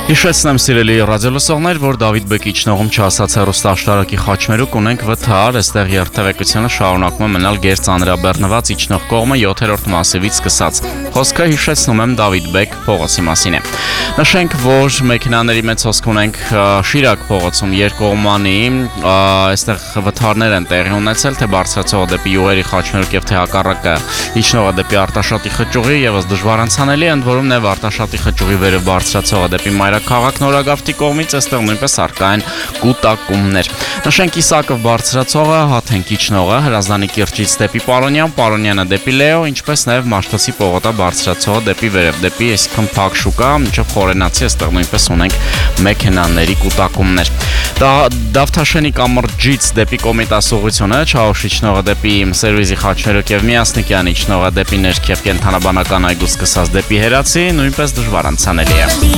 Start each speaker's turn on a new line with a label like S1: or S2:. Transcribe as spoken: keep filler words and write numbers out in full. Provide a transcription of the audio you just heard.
S1: Հիշեցնեմ սիրելի ռադիոլսողներ, որ Դավիթ Բեկի իջնողում չասած հեռուստաաշտարակի խաչմերուկ ունենք վթար, այստեղ երթևեկությունը շարունակում է մնալ գերծանրաբեռնված իջնող կողմը յոթերորդ մասիվից սկսած։ Խոսքը հիշեցնում եմ Դավիթ Բեկ փողոցի մասին է։ Նշենք, որ մեքենաների մեծ հոսք ունենք Շիրակ փողոցում երկկողմանի, այստեղ վթարներ են տեղի ունեցել, թե բարձրացողը դեպի յուղերի խաչմերուկ եւ թե հակառակը իջնողը դեպի Արտաշատի խճուղի եւս դժվար անցանելի, ընդ որում նաեւ Արտաշատի խճուղի վերը բարձրացողը դեպի Մայրաքաղաք Նորագավթի կողմից այստեղ նույնպես առկա են կուտակումներ։ Նշենք Իսակով բարձրացողը, Հաթենք իջնողը Հրազդանի կիրճից դեպի Պարոնյան, Պարոնյանը դեպի Լեո, ինչպես նաեւ Մաշտոցի պողոտա բարձրացողը դեպի վերև, դեպի այսքան փակ շուկա, մինչև Խորենացի այստեղ նույնպես ունենք մեքենաների կուտակումներ։ Դա Դավթաշենի կամրջից դեպի Կոմիտաս ուղղությունը, Չաուշ իջնողը դեպի Սերվիզի խաչմերուկ եւ Միասնիկյան իջնողը դեպի Ներքև կենթանաբանական այգու սկսած դեպի Հերացի, նույնպես դժվար անցանելի է։